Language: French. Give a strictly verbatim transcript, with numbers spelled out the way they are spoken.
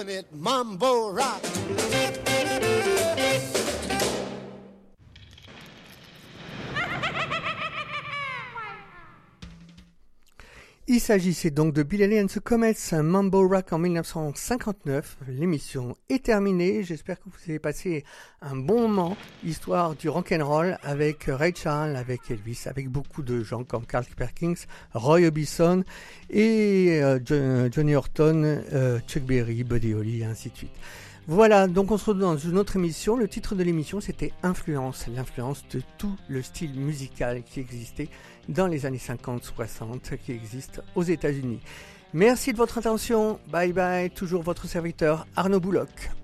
doing it mambo rock. Il s'agissait donc de Bill Haley and the Comets, un Mambo Rock en dix-neuf cent cinquante-neuf. L'émission est terminée. J'espère que vous avez passé un bon moment. Histoire du rock'n'roll avec Ray Charles, avec Elvis, avec beaucoup de gens comme Carl Perkins, Roy Orbison et euh, Johnny Horton, euh, Chuck Berry, Buddy Holly et ainsi de suite. Voilà, donc on se retrouve dans une autre émission. Le titre de l'émission, c'était Influence, l'influence de tout le style musical qui existait dans les années cinquante soixante, qui existe aux États-Unis. Merci de votre attention. Bye bye, toujours votre serviteur Arnaud Bouloc.